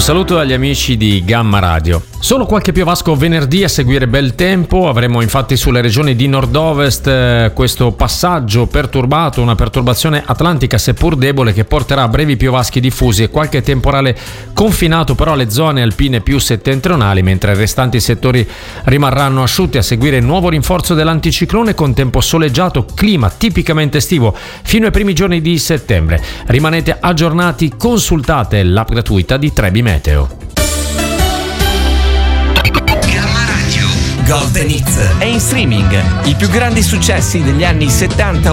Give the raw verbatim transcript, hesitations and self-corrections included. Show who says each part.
Speaker 1: saluto agli amici di Gamma Radio. Solo qualche piovasco venerdì a seguire bel tempo. Avremo infatti sulle regioni di nord-ovest eh, questo passaggio perturbato, una perturbazione atlantica seppur debole che porterà a brevi piovaschi diffusi e qualche temporale confinato però alle zone alpine più settentrionali, mentre i restanti settori rimarranno asciutti. A seguire il nuovo rinforzo dell'anticiclone con tempo soleggiato, clima tipicamente estivo fino ai primi giorni di settembre. Rimanete aggiornati, consultate l'app gratuita di Trebi Meteo.
Speaker 2: Golden Hits è in streaming. I più grandi successi degli anni settanta